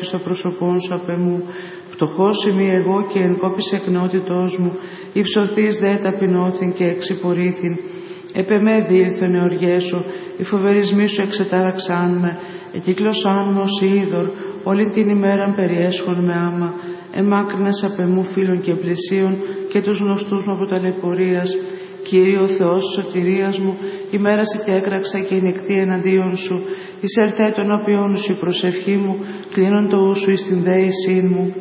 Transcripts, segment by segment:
στο πρόσωπόν σου απ' εμού. Φτωχός είμαι εγώ και εν κόπης εκνότητός μου, υψωθείς δε ταπεινώθην και εξυπορήθην. Επ' εμέ διήλθον οι οργές σου, οι φοβερισμοί σου εξετάραξάν με, εκύκλωσάν με ως είδωρ, όλη την ημέραν περιέσχον με άμα. Εμάκρυνας απ' εμού φίλων και πλησίων και τους γνωστούς μου από ταλαιπωρίας. Κύριε ο Θεός της σωτηρίας μου, ημέρασε και έκραξα και νυχτή εναντίον σου. Εισερθέ των απειών σου η προσευχή μου, κλείνον το ου σου εις την δέησή μου.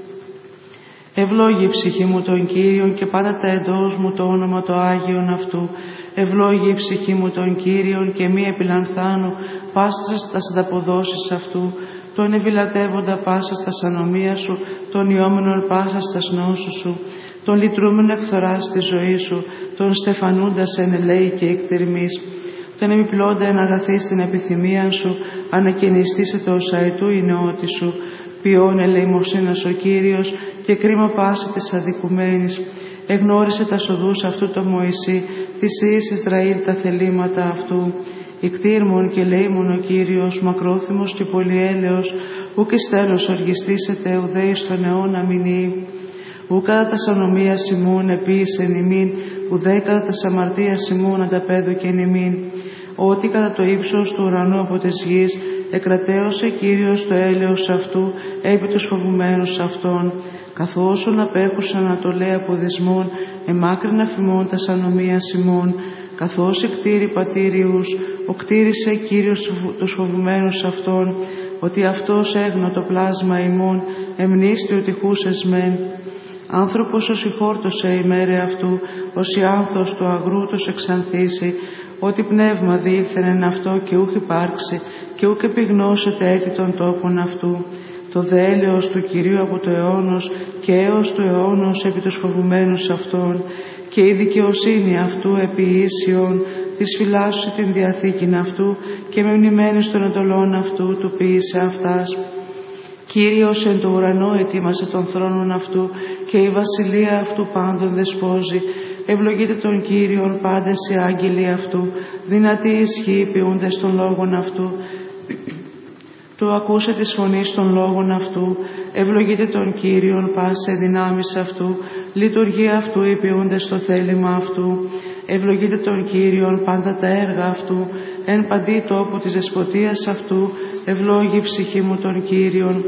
Ευλόγη η ψυχή μου τον Κύριον και πάντα τα εντός μου το όνομα το Άγιον αυτού. Ευλόγη η ψυχή μου τον Κύριον και μη επιλανθάνω πάσας τας ανταποδόσεις αυτού. Τον ευηλατεύοντα πάσας τας ανομία σου, τον ιόμενον πάσας τας νόσου σου. Τον λυτρούμεν εκθοράς τη ζωή σου, τον στεφανούντας εν ελέη και εκτερμής. Τον επιπλώντα εν αγαθή στην επιθυμία σου, ανακαινιστήσε το οσαετού η νεότη σου. Ποιόν ελεημοσύνας ο Κύριος και κρίμα πάση της αδικουμένης. Εγνώρισε τα σοδούς αυτού το Μωυσή, της Υιής Ισραήλ τα θελήματα αυτού. Ικτήρμον και λέημον ο Κύριος, μακρόθυμος και πολυέλεος, ουκ εις τέλος οργιστήσετε ουδέ εις τον αιώνα μηνύει. Ουκ κατά τας ανομίας ημών επίησεν ημίν, ουδέ κατά τας αμαρτίας ημών ανταπέδωκεν ημίν. Ότι κατά το ύψος του ουρανού από της γης, εκρατέωσε Κύριος το έλεος αυτού επί τους φοβουμένους αυτών. Καθόσον απέχουσαν ανατολέ από δεσμών, εμάκρινα φημών τας ανομίας ημών. Καθώς εκτήρη πατήριους, ο κτήρισε Κύριος τους φοβουμένους αυτών, ότι αυτός έγνω το πλάσμα ημών, εμνίστη ότι χούσες μεν. Άνθρωπος ως ηχόρτωσε η μέρε αυτού, ως η άνθος του αγρού τους εξανθήσει, ότι πνεύμα διήλθεν εν αυτό και ούχ υπάρξει, και ούκ επιγνώσεται έτη των τόπων αυτού. Το δέλεος του Κυρίου από το αιώνος και έως του αιώνος επί τους φοβουμένους αυτών, και η δικαιοσύνη αυτού επί ίσιον, της φυλάσσου την διαθήκην αυτού και με μνημένης των εντολών αυτού του ποιήσε αυτάς. Κύριος εν το ουρανό ετοίμασε τον θρόνον αυτού και η βασιλεία αυτού πάντων δεσπόζει. Ευλογείτε τον Κύριον πάντες οι άγγελοι αυτού, δυνατοί ισχύοι ποιούντες των λόγων αυτού. Του ακούσε της φωνής των λόγων αυτού, ευλογείτε τον Κύριον πάσε δυνάμεις αυτού, λειτουργεί αυτού οι ποιούντες το θέλημα αυτού. Ευλογείτε τον Κύριον πάντα τα έργα αυτού, εν παντή τόπου της δεσποτείας αυτού, ευλόγη η ψυχή μου τον Κύριον.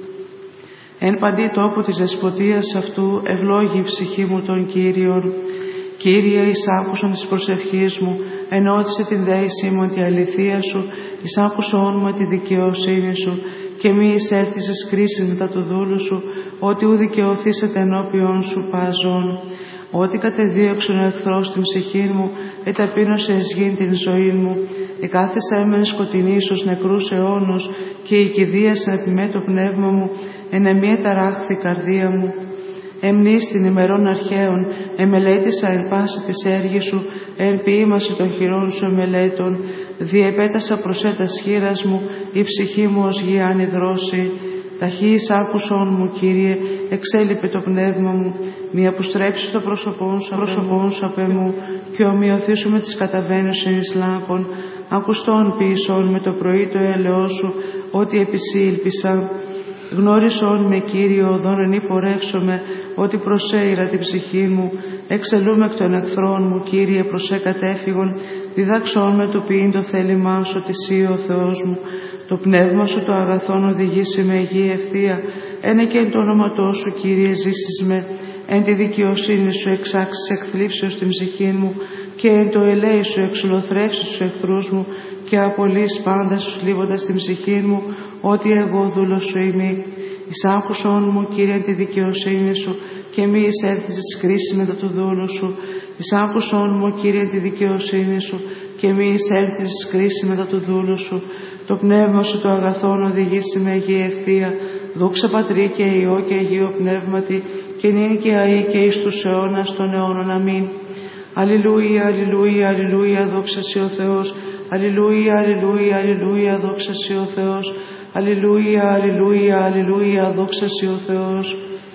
Εν παντή τόπου της δεσποτείας αυτού, ευλόγη η ψυχή μου τον Κύριον. Κύριε, εις άκουσον της προσευχής μου, ενώτισε την δέησή μου τη αληθεία σου, εις άκουσον με τη δικαιοσύνη σου, και μη εισέλθεις κρίσεις μετά του δούλου σου, ότι ου δικαιωθήσετε ενώπιον σου παζών. Ότι κατεδίωξον ο εχθρός την ψυχή μου, εταπείνωσε εις γην την ζωή μου, εκάθεσα έμεν σκοτεινής ως νεκρούς αιώνος, και η κηδίασαν επιμέ το πνεύμα μου, εν εμεί ταράχθη η καρδία μου. Εμνείς την ημερών αρχαίων, εμελέτησα εν πάση της έργης σου, εν ποίημαση των χειρών σου εμελέτων, διεπέτασα προσέτας χείρας μου, η ψυχή μου ως γη ανιδρώση. Ταχύς άκουσον μου, Κύριε, εξέλιπε το πνεύμα μου, μη αποστρέψεις το πρόσωπόν σου απ' εμού, και ομοιωθήσου με τις καταβαίνουσιν εις λάμπων. Ακουστόν ποιησόν με το πρωί το έλεος σου, ότι επισήλπισα. Γνώρισον με, Κύριε, οδόν εν υπορεύσομαι, ότι προσέειρα την ψυχή μου. Εξελούμε εκ των εχθρών μου, Κύριε, προσέ κατέφυγον. Διδάξον με το ποιήν το θέλημά σου, ότι Συ ο Θεός μου. Το πνεύμα σου το αγαθόν οδηγήσει με υγεία ευθεία. Ένε και εν το όνοματό σου, Κύριε, ζήσεις με. Εν τη δικαιοσύνη σου εξάξεις εκθλίψεως την ψυχή μου, και εν το ελέη σου εξολοθρεύσεις τους εχθρούς μου, και απολύς πάντα σου θλίβοντας την ψυχή μου, ότι εγώ δούλος σου είμαι. Εις άκουσον μου, Κύριε, τη δικαιοσύνη σου, και μη εισέλθεις εις κρίση μετά του δούλου σου. Εις άκουσον μου, Κύριε, τη δικαιοσύνη σου, και μη εισέλθεις εις κρίση μετά του δούλου σου. Το πνεύμα σου το αγαθόν οδηγήσει με υγεία ευθεία. Δόξα Πατρί και Υιό και Αγίο Πνεύματι, και νυν και αεί και εις τους αιώνας των αιώνων. Αμήν. Αλληλούια, αλληλούια, αλληλούια, δόξα Συ ο Θεός. Αλληλούια, αλληλούια, αλληλούια, δόξα Συ ο Θεός. Αλληλούια, αλληλούια, αλληλούια, δόξα Συ ο Θεός.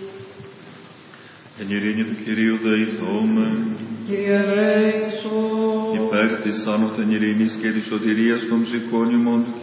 Εν ειρήνη του Κυρίου δεηθώμε. Κύριε ελέησον. Υπέρ της άνωθεν ειρήνης και της σωτηρίας των ψυχών ημών του